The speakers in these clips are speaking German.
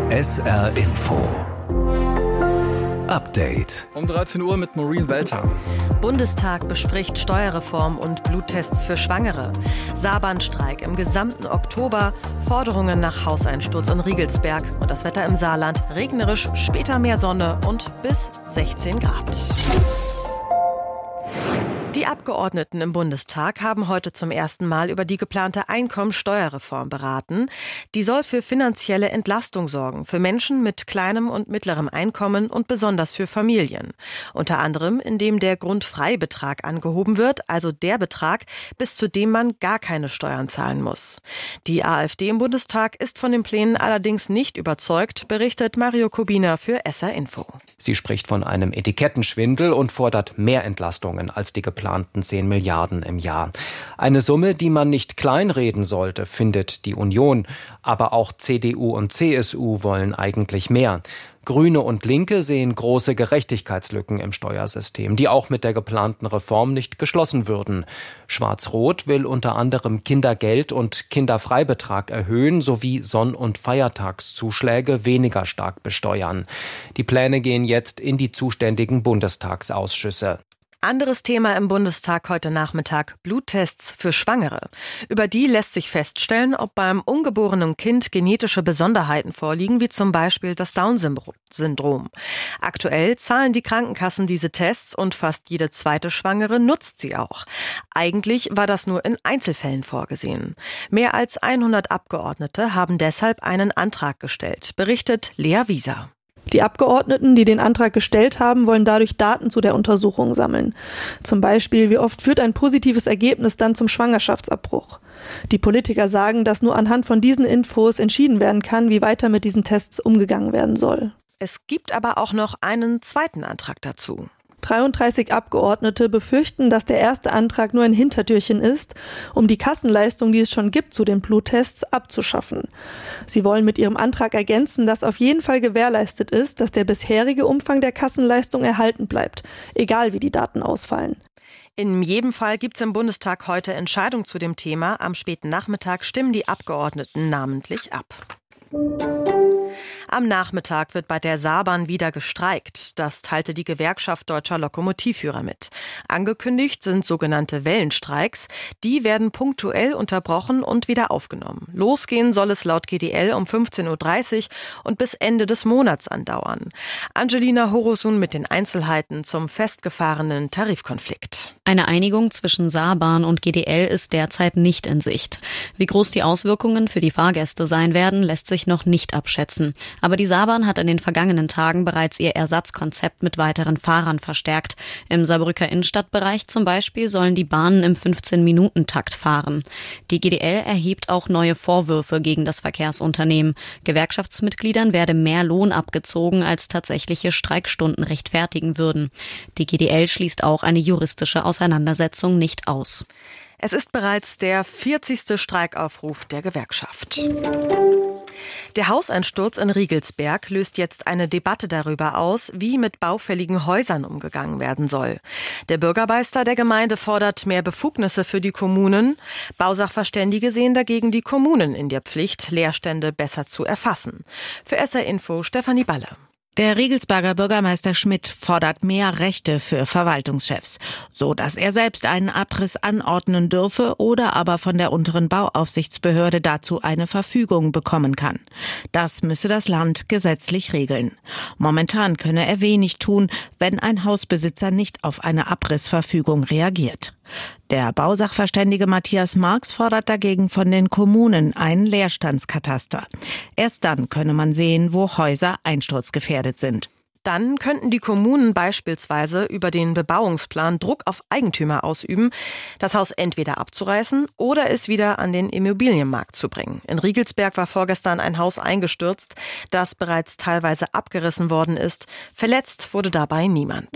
SR Info Update. Um 13 Uhr mit Maureen Welter. Bundestag bespricht Steuerreform und Bluttests für Schwangere. Saarbahnstreik im gesamten Oktober. Forderungen nach Hauseinsturz in Riegelsberg. Und das Wetter im Saarland regnerisch, später mehr Sonne und bis 16 Grad. Die Abgeordneten im Bundestag haben heute zum ersten Mal über die geplante Einkommensteuerreform beraten. Die soll für finanzielle Entlastung sorgen, für Menschen mit kleinem und mittlerem Einkommen und besonders für Familien. Unter anderem, indem der Grundfreibetrag angehoben wird, also der Betrag, bis zu dem man gar keine Steuern zahlen muss. Die AfD im Bundestag ist von den Plänen allerdings nicht überzeugt, berichtet Mario Kubina für SR Info. Sie spricht von einem Etikettenschwindel und fordert mehr Entlastungen als die geplanten 10 Milliarden im Jahr. Eine Summe, die man nicht kleinreden sollte, findet die Union. Aber auch CDU und CSU wollen eigentlich mehr. Grüne und Linke sehen große Gerechtigkeitslücken im Steuersystem, die auch mit der geplanten Reform nicht geschlossen würden. Schwarz-Rot will unter anderem Kindergeld und Kinderfreibetrag erhöhen sowie Sonn- und Feiertagszuschläge weniger stark besteuern. Die Pläne gehen jetzt in die zuständigen Bundestagsausschüsse. Anderes Thema im Bundestag heute Nachmittag: Bluttests für Schwangere. Über die lässt sich feststellen, ob beim ungeborenen Kind genetische Besonderheiten vorliegen, wie zum Beispiel das Down-Syndrom. Aktuell zahlen die Krankenkassen diese Tests und fast jede zweite Schwangere nutzt sie auch. Eigentlich war das nur in Einzelfällen vorgesehen. Mehr als 100 Abgeordnete haben deshalb einen Antrag gestellt, berichtet Lea Wieser. Die Abgeordneten, die den Antrag gestellt haben, wollen dadurch Daten zu der Untersuchung sammeln. Zum Beispiel, wie oft führt ein positives Ergebnis dann zum Schwangerschaftsabbruch? Die Politiker sagen, dass nur anhand von diesen Infos entschieden werden kann, wie weiter mit diesen Tests umgegangen werden soll. Es gibt aber auch noch einen zweiten Antrag dazu. 33 Abgeordnete befürchten, dass der erste Antrag nur ein Hintertürchen ist, um die Kassenleistung, die es schon gibt, zu den Bluttests abzuschaffen. Sie wollen mit ihrem Antrag ergänzen, dass auf jeden Fall gewährleistet ist, dass der bisherige Umfang der Kassenleistung erhalten bleibt, egal wie die Daten ausfallen. In jedem Fall gibt es im Bundestag heute Entscheidung zu dem Thema. Am späten Nachmittag stimmen die Abgeordneten namentlich ab. Am Nachmittag wird bei der Saarbahn wieder gestreikt. Das teilte die Gewerkschaft Deutscher Lokomotivführer mit. Angekündigt sind sogenannte Wellenstreiks. Die werden punktuell unterbrochen und wieder aufgenommen. Losgehen soll es laut GDL um 15.30 Uhr und bis Ende des Monats andauern. Angelina Horosun mit den Einzelheiten zum festgefahrenen Tarifkonflikt. Eine Einigung zwischen Saarbahn und GDL ist derzeit nicht in Sicht. Wie groß die Auswirkungen für die Fahrgäste sein werden, lässt sich noch nicht abschätzen. Aber die Saarbahn hat in den vergangenen Tagen bereits ihr Ersatzkonzept mit weiteren Fahrern verstärkt. Im Saarbrücker Innenstadtbereich zum Beispiel sollen die Bahnen im 15-Minuten-Takt fahren. Die GDL erhebt auch neue Vorwürfe gegen das Verkehrsunternehmen. Gewerkschaftsmitgliedern werde mehr Lohn abgezogen, als tatsächliche Streikstunden rechtfertigen würden. Die GDL schließt auch eine juristische Auseinandersetzung nicht aus. Es ist bereits der 40. Streikaufruf der Gewerkschaft. Der Hauseinsturz in Riegelsberg löst jetzt eine Debatte darüber aus, wie mit baufälligen Häusern umgegangen werden soll. Der Bürgermeister der Gemeinde fordert mehr Befugnisse für die Kommunen. Bausachverständige sehen dagegen die Kommunen in der Pflicht, Leerstände besser zu erfassen. Für SR Info Stefanie Balle. Der Riegelsberger Bürgermeister Schmidt fordert mehr Rechte für Verwaltungschefs, so dass er selbst einen Abriss anordnen dürfe oder aber von der unteren Bauaufsichtsbehörde dazu eine Verfügung bekommen kann. Das müsse das Land gesetzlich regeln. Momentan könne er wenig tun, wenn ein Hausbesitzer nicht auf eine Abrissverfügung reagiert. Der Bausachverständige Matthias Marx fordert dagegen von den Kommunen einen Leerstandskataster. Erst dann könne man sehen, wo Häuser einsturzgefährdet sind. Dann könnten die Kommunen beispielsweise über den Bebauungsplan Druck auf Eigentümer ausüben, das Haus entweder abzureißen oder es wieder an den Immobilienmarkt zu bringen. In Riegelsberg war vorgestern ein Haus eingestürzt, das bereits teilweise abgerissen worden ist. Verletzt wurde dabei niemand.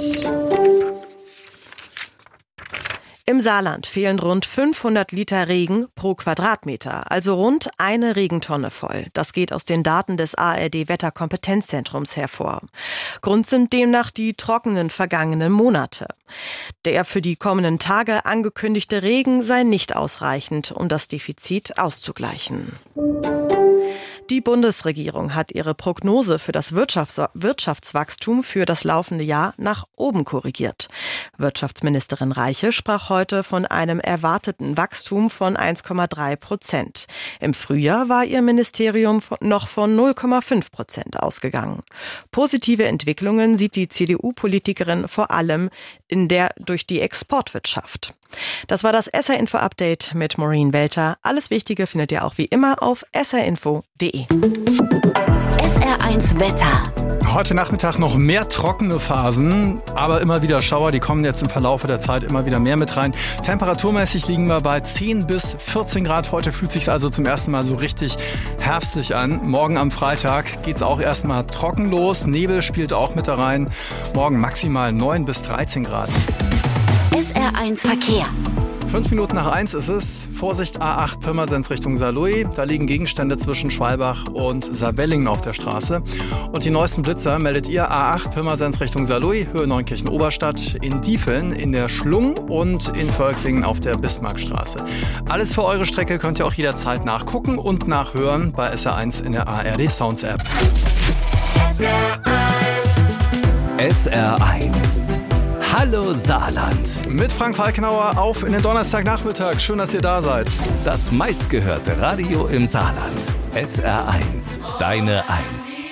Im Saarland fehlen rund 500 Liter Regen pro Quadratmeter, also rund eine Regentonne voll. Das geht aus den Daten des ARD-Wetterkompetenzzentrums hervor. Grund sind demnach die trockenen vergangenen Monate. Der für die kommenden Tage angekündigte Regen sei nicht ausreichend, um das Defizit auszugleichen. Die Bundesregierung hat ihre Prognose für das Wirtschaftswachstum für das laufende Jahr nach oben korrigiert. Wirtschaftsministerin Reiche sprach heute von einem erwarteten Wachstum von 1,3%. Im Frühjahr war ihr Ministerium noch von 0,5% ausgegangen. Positive Entwicklungen sieht die CDU-Politikerin vor allem durch die Exportwirtschaft. Das war das SR-Info-Update mit Maureen Welter. Alles Wichtige findet ihr auch wie immer auf srinfo.de. SR1 Wetter. Heute Nachmittag noch mehr trockene Phasen, aber immer wieder Schauer, die kommen jetzt im Verlauf der Zeit immer wieder mehr mit rein. Temperaturmäßig liegen wir bei 10 bis 14 Grad. Heute fühlt sich also zum ersten Mal so richtig herbstlich an. Morgen am Freitag geht's auch erstmal trocken los. Nebel spielt auch mit da rein. Morgen maximal 9 bis 13 Grad. SR1 Verkehr. 5 Minuten nach 1 ist es. Vorsicht A8 Pirmasens Richtung Saarlouis. Da liegen Gegenstände zwischen Schwalbach und Saarwellingen auf der Straße. Und die neuesten Blitzer meldet ihr A8 Pirmasens Richtung Saarlouis, Höhe Neunkirchen-Oberstadt, in Diefeln, in der Schlung und in Völklingen auf der Bismarckstraße. Alles für eure Strecke könnt ihr auch jederzeit nachgucken und nachhören bei SR1 in der ARD Sounds App. SR1. Hallo Saarland. Mit Frank Falkenauer auf in den Donnerstagnachmittag. Schön, dass ihr da seid. Das meistgehörte Radio im Saarland. SR1. Deine 1.